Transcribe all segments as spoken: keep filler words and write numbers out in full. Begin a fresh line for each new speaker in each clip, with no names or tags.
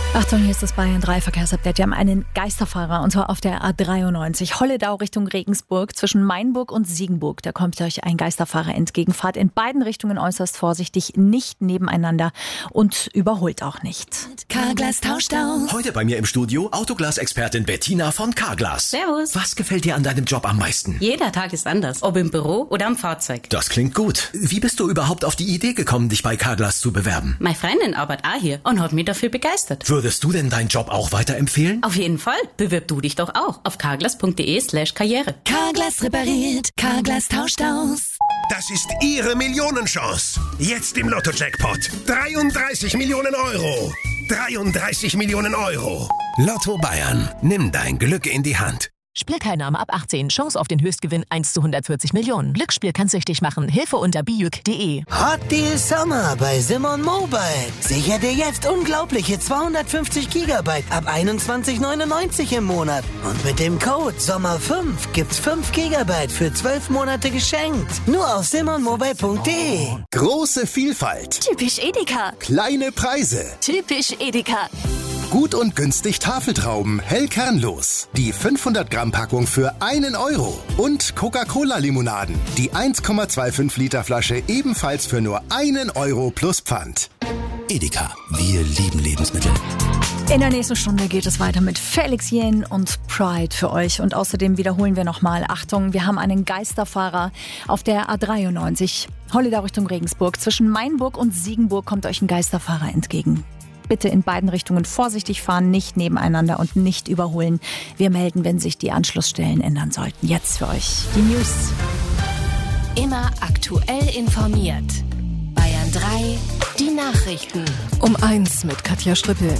Achtung, hier ist das Bayern drei Verkehrsupdate. Wir haben einen Geisterfahrer und zwar auf der A dreiundneunzig. Holledau Richtung Regensburg zwischen Mainburg und Siegenburg. Da kommt euch ein Geisterfahrer entgegen. Fahrt in beiden Richtungen äußerst vorsichtig, nicht nebeneinander und überholt auch nicht.
Carglass tauscht aus.
Heute bei mir im Studio Autoglas-Expertin Bettina von Carglass.
Servus.
Was gefällt dir an deinem Job am meisten?
Jeder Tag ist anders, ob im Büro oder am Fahrzeug.
Das klingt gut. Wie bist du überhaupt auf die Idee gekommen, dich bei Carglass zu bewerben?
Meine Freundin arbeitet auch hier und hat mich dafür begeistert.
Würdest du denn deinen Job auch weiterempfehlen?
Auf jeden Fall. Bewirb du dich doch auch auf carglass.de slash karriere.
Carglass repariert. Carglass tauscht aus.
Das ist Ihre Millionenchance. Jetzt im Lotto-Jackpot. dreiunddreißig Millionen Euro. dreiunddreißig Millionen Euro. Lotto Bayern. Nimm dein Glück in die Hand.
Spielteilnahme ab achtzehn. Chance auf den Höchstgewinn eins zu hundertvierzig Millionen. Glücksspiel kann süchtig machen. Hilfe unter bijuk punkt de.
Hot Deal Sommer bei Simon Mobile. Sicher dir jetzt unglaubliche zweihundertfünfzig Gigabyte ab einundzwanzig neunundneunzig im Monat. Und mit dem Code Sommer fünf gibt's fünf Gigabyte für zwölf Monate geschenkt. Nur auf simon mobile punkt de.
Große Vielfalt.
Typisch Edeka.
Kleine Preise.
Typisch Edeka.
Gut und günstig Tafeltrauben, hell kernlos. Die fünfhundert Gramm Packung für einen Euro. Und Coca-Cola-Limonaden. Die eins Komma fünfundzwanzig Liter Flasche ebenfalls für nur einen Euro plus Pfand.
Edeka. Wir lieben Lebensmittel.
In der nächsten Stunde geht es weiter mit Felix Jähn und Pride für euch. Und außerdem wiederholen wir nochmal, Achtung, wir haben einen Geisterfahrer auf der A dreiundneunzig. Holledau Richtung Regensburg. Zwischen Mainburg und Siegenburg kommt euch ein Geisterfahrer entgegen. Bitte in beiden Richtungen vorsichtig fahren, nicht nebeneinander und nicht überholen. Wir melden, wenn sich die Anschlussstellen ändern sollten. Jetzt für euch die News.
Immer aktuell informiert. Bayern drei, die Nachrichten.
Um eins mit Katja Strippel.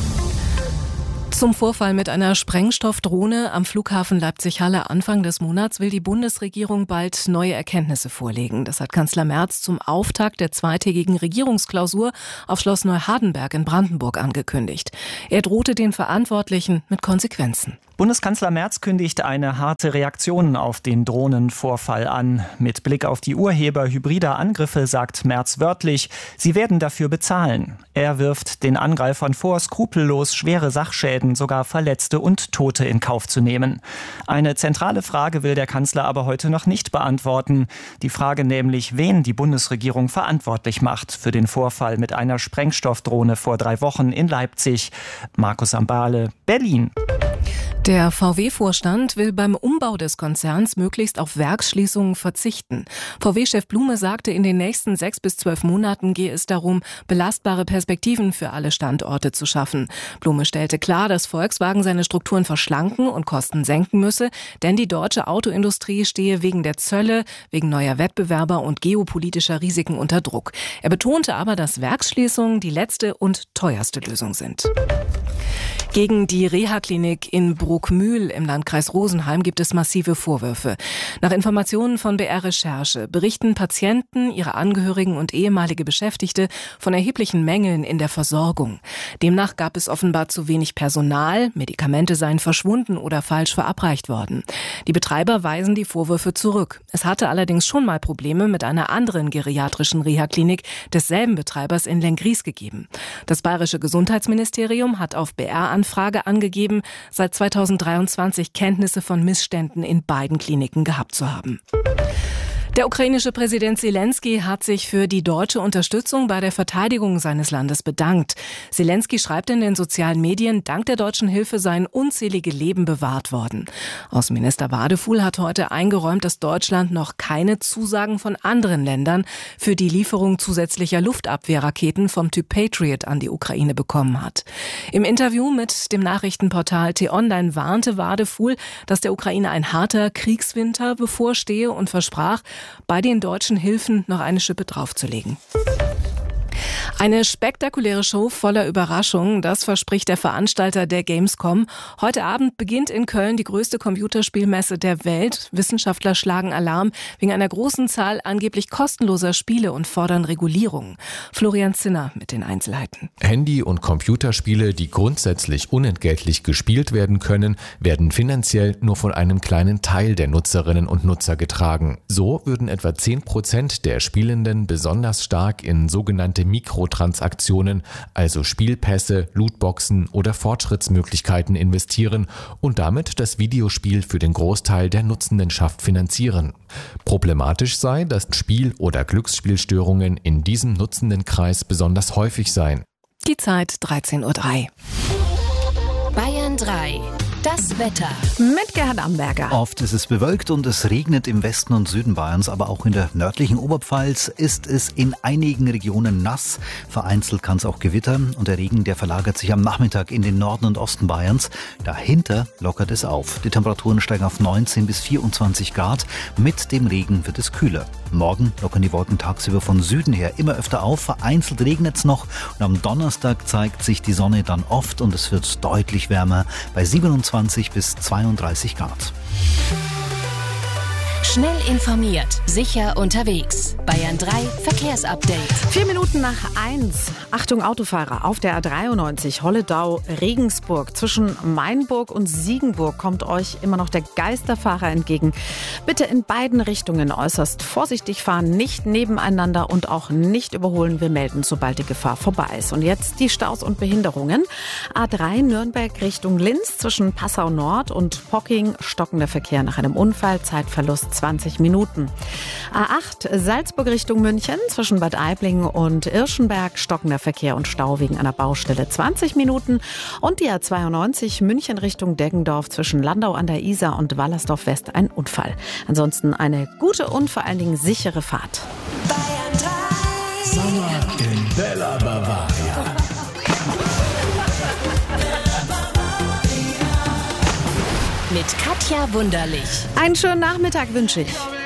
Zum Vorfall mit einer Sprengstoffdrohne am Flughafen Leipzig-Halle Anfang des Monats will die Bundesregierung bald neue Erkenntnisse vorlegen. Das hat Kanzler Merz zum Auftakt der zweitägigen Regierungsklausur auf Schloss Neuhardenberg in Brandenburg angekündigt. Er drohte den Verantwortlichen mit Konsequenzen.
Bundeskanzler Merz kündigt eine harte Reaktion auf den Drohnenvorfall an. Mit Blick auf die Urheber hybrider Angriffe sagt Merz wörtlich, sie werden dafür bezahlen. Er wirft den Angreifern vor, skrupellos schwere Sachschäden, sogar Verletzte und Tote in Kauf zu nehmen. Eine zentrale Frage will der Kanzler aber heute noch nicht beantworten. Die Frage nämlich, wen die Bundesregierung verantwortlich macht für den Vorfall mit einer Sprengstoffdrohne vor drei Wochen in Leipzig. Markus Ambale, Berlin.
Der V W-Vorstand will beim Umbau des Konzerns möglichst auf Werksschließungen verzichten. V W-Chef Blume sagte, in den nächsten sechs bis zwölf Monaten gehe es darum, belastbare Perspektiven für alle Standorte zu schaffen. Blume stellte klar, dass Volkswagen seine Strukturen verschlanken und Kosten senken müsse, denn die deutsche Autoindustrie stehe wegen der Zölle, wegen neuer Wettbewerber und geopolitischer Risiken unter Druck. Er betonte aber, dass Werksschließungen die letzte und teuerste Lösung sind. Gegen die Reha-Klinik in Bruckmühl im Landkreis Rosenheim gibt es massive Vorwürfe. Nach Informationen von B R Recherche berichten Patienten, ihre Angehörigen und ehemalige Beschäftigte von erheblichen Mängeln in der Versorgung. Demnach gab es offenbar zu wenig Personal, Medikamente seien verschwunden oder falsch verabreicht worden. Die Betreiber weisen die Vorwürfe zurück. Es hatte allerdings schon mal Probleme mit einer anderen geriatrischen Reha-Klinik desselben Betreibers in Lenggries gegeben. Das bayerische Gesundheitsministerium hat auf B R-Anfrage angegeben, seit zweitausenddreiundzwanzig Kenntnisse von Missständen in beiden Kliniken gehabt zu haben. Der ukrainische Präsident Selenskyj hat sich für die deutsche Unterstützung bei der Verteidigung seines Landes bedankt. Selenskyj schreibt in den sozialen Medien, dank der deutschen Hilfe seien unzählige Leben bewahrt worden. Außenminister Wadefuhl hat heute eingeräumt, dass Deutschland noch keine Zusagen von anderen Ländern für die Lieferung zusätzlicher Luftabwehrraketen vom Typ Patriot an die Ukraine bekommen hat. Im Interview mit dem Nachrichtenportal T-Online warnte Wadefuhl, dass der Ukraine ein harter Kriegswinter bevorstehe und versprach, bei den deutschen Hilfen noch eine Schippe draufzulegen. Eine spektakuläre Show voller Überraschungen, das verspricht der Veranstalter der Gamescom. Heute Abend beginnt in Köln die größte Computerspielmesse der Welt. Wissenschaftler schlagen Alarm wegen einer großen Zahl angeblich kostenloser Spiele und fordern Regulierung. Florian Zinner mit den Einzelheiten.
Handy- und Computerspiele, die grundsätzlich unentgeltlich gespielt werden können, werden finanziell nur von einem kleinen Teil der Nutzerinnen und Nutzer getragen. So würden etwa zehn Prozent der Spielenden besonders stark in sogenannte Mikro Mikrotransaktionen, also Spielpässe, Lootboxen oder Fortschrittsmöglichkeiten investieren und damit das Videospiel für den Großteil der Nutzendenschaft finanzieren. Problematisch sei, dass Spiel- oder Glücksspielstörungen in diesem Nutzendenkreis besonders häufig seien.
Die Zeit dreizehn Uhr drei.
Bayern drei. Das Wetter.
Mit Gerhard Amberger.
Oft ist es bewölkt und es regnet im Westen und Süden Bayerns, aber auch in der nördlichen Oberpfalz ist es in einigen Regionen nass. Vereinzelt kann es auch gewittern und der Regen, der verlagert sich am Nachmittag in den Norden und Osten Bayerns. Dahinter lockert es auf. Die Temperaturen steigen auf neunzehn bis vierundzwanzig Grad. Mit dem Regen wird es kühler. Morgen lockern die Wolken tagsüber von Süden her immer öfter auf. Vereinzelt regnet es noch und am Donnerstag zeigt sich die Sonne dann oft und es wird deutlich wärmer bei siebenundzwanzig bis zweiunddreißig Grad.
Schnell informiert, sicher unterwegs. Bayern drei Verkehrsupdate.
Vier Minuten nach eins. Achtung Autofahrer, auf der A dreiundneunzig Holledau-Regensburg. Zwischen Mainburg und Siegenburg kommt euch immer noch der Geisterfahrer entgegen. Bitte in beiden Richtungen äußerst vorsichtig fahren, nicht nebeneinander und auch nicht überholen. Wir melden, sobald die Gefahr vorbei ist. Und jetzt die Staus und Behinderungen. A drei Nürnberg Richtung Linz zwischen Passau Nord und Pocking. Stockender Verkehr nach einem Unfall, Zeitverlust zwanzig Minuten. A acht Salzburg Richtung München zwischen Bad Aibling und Irschenberg, stockender Verkehr und Stau wegen einer Baustelle zwanzig Minuten. Und die A zweiundneunzig München Richtung Deggendorf zwischen Landau an der Isar und Wallersdorf West ein Unfall. Ansonsten eine gute und vor allen Dingen sichere Fahrt.
Bayern drei.
Sommer in Bella Bavaria.
Mit Katja Wunderlich.
Einen schönen Nachmittag wünsche ich.